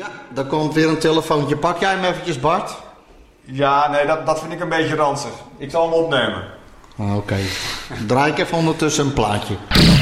Ja, daar komt weer een telefoontje. Pak jij hem eventjes, Bart? Ja, nee, dat vind ik een beetje ranzig. Ik zal hem opnemen. Oké. Draai ik even ondertussen een plaatje.